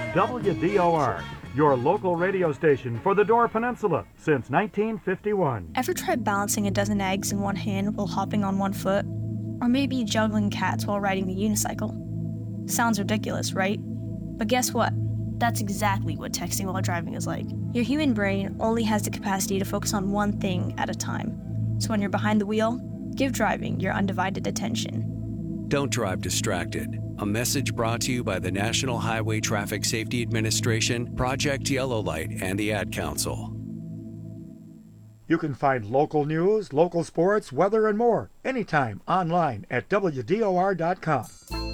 WDOR, your local radio station for the Door Peninsula since 1951. Ever try balancing a dozen eggs in one hand while hopping on one foot? Or maybe juggling cats while riding the unicycle? Sounds ridiculous, right? But guess what? That's exactly what texting while driving is like. Your human brain only has the capacity to focus on one thing at a time. So when you're behind the wheel, give driving your undivided attention. Don't drive distracted. A message brought to you by the National Highway Traffic Safety Administration, Project Yellow Light, and the Ad Council. You can find local news, local sports, weather, and more anytime online at WDOR.com.